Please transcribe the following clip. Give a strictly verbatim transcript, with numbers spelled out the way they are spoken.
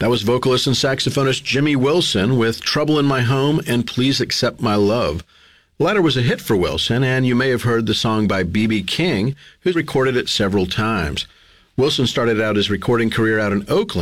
That was vocalist and saxophonist Jimmy Wilson with Trouble in My Home and Please Accept My Love. The latter was a hit for Wilson, and you may have heard the song by B B King, who recorded it several times. Wilson started out his recording career out in Oakland.